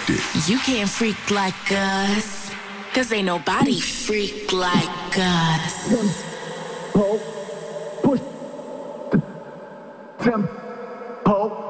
You can't freak like us, 'cause ain't nobody freak like us. Tempo, push the tempo.